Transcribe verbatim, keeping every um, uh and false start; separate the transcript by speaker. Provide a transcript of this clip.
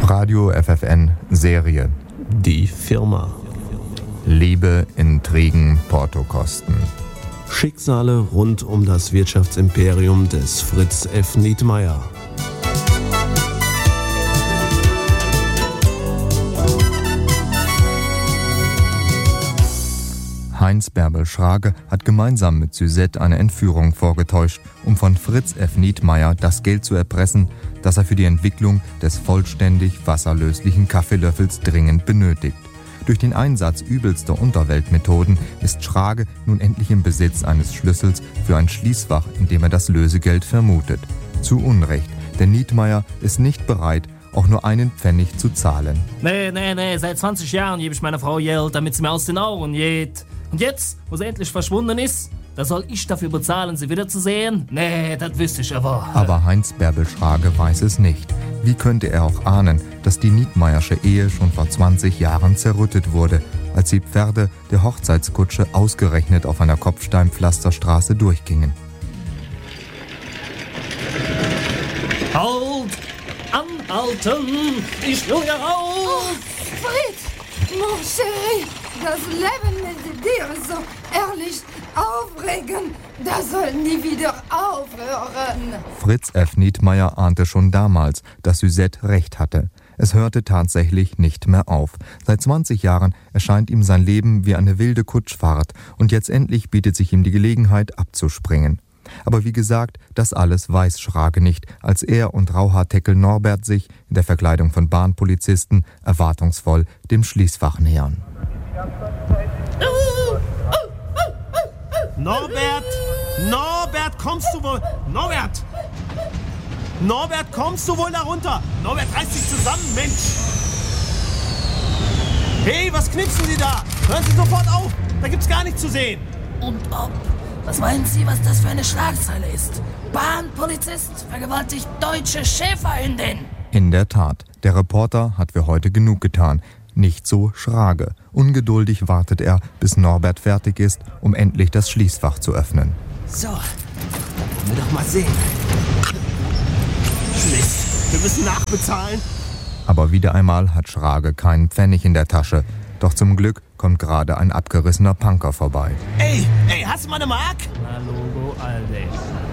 Speaker 1: Radio F F N Serie.
Speaker 2: Die Firma.
Speaker 1: Liebe, Intrigen, Portokosten.
Speaker 2: Schicksale rund um das Wirtschaftsimperium des Fritz F. Nietmeyer.
Speaker 1: Heinz Bärbel Schrage hat gemeinsam mit Suzette eine Entführung vorgetäuscht, um von Fritz F. Nietmeyer das Geld zu erpressen, das er für die Entwicklung des vollständig wasserlöslichen Kaffeelöffels dringend benötigt. Durch den Einsatz übelster Unterweltmethoden ist Schrage nun endlich im Besitz eines Schlüssels für ein Schließfach, in dem er das Lösegeld vermutet. Zu Unrecht, denn Nietmeyer ist nicht bereit, auch nur einen Pfennig zu zahlen.
Speaker 3: Nee, nee, nee, seit zwanzig Jahren gebe ich meiner Frau Geld, damit sie mir aus den Augen geht. Und jetzt, wo sie endlich verschwunden ist, da soll ich dafür bezahlen, sie wiederzusehen? Nee, das wüsste ich aber.
Speaker 1: Aber Heinz Bärbel Schrage weiß es nicht. Wie könnte er auch ahnen, dass die Nietmeyersche Ehe schon vor zwanzig Jahren zerrüttet wurde, als die Pferde der Hochzeitskutsche ausgerechnet auf einer Kopfsteinpflasterstraße durchgingen?
Speaker 3: Halt! Anhalten! Ich will ja raus!
Speaker 4: Oh, Fritz! Mon chéri! Das Leben mit dir so ehrlich aufregen, das soll nie wieder aufhören.
Speaker 1: Fritz F. Nietmeyer ahnte schon damals, dass Suzette recht hatte. Es hörte tatsächlich nicht mehr auf. Seit zwanzig Jahren erscheint ihm sein Leben wie eine wilde Kutschfahrt und jetzt endlich bietet sich ihm die Gelegenheit, abzuspringen. Aber wie gesagt, das alles weiß Schrage nicht, als er und Rauhaarteckel Norbert sich in der Verkleidung von Bahnpolizisten erwartungsvoll dem Schließfach nähern.
Speaker 2: Norbert! Norbert, kommst du wohl? Norbert! Norbert, kommst du wohl da runter? Norbert, reiß dich zusammen, Mensch! Hey, was knipsen Sie da? Hören Sie sofort auf! Da gibt's gar nichts zu sehen!
Speaker 3: Und ob? Was meinen Sie, was das für eine Schlagzeile ist? Bahnpolizist vergewaltigt deutsche Schäferhündin!
Speaker 1: In der Tat, der Reporter hat für heute genug getan. Nicht so Schrage. Ungeduldig wartet er, bis Norbert fertig ist, um endlich das Schließfach zu öffnen.
Speaker 2: So, wollen wir doch mal sehen. Mist, wir müssen nachbezahlen.
Speaker 1: Aber wieder einmal hat Schrage keinen Pfennig in der Tasche. Doch zum Glück kommt gerade ein abgerissener Punker vorbei.
Speaker 2: Ey, ey, hast du mal eine Mark?
Speaker 3: Na Logo, Alter.